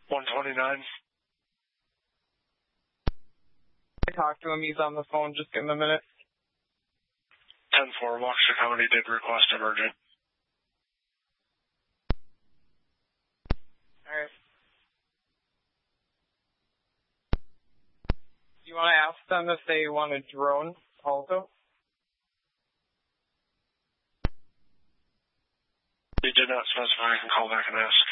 129. I talked to him. He's on the phone. Just give him a minute. 10-4, Waukesha County did request emergent. Alright. Do you want to ask them if they want a drone also? They did not specify. I can call back and ask.